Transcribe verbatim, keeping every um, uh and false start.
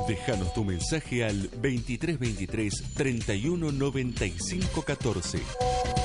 Déjanos tu mensaje al veintitrés veintitrés treinta y uno noventa y cinco catorce.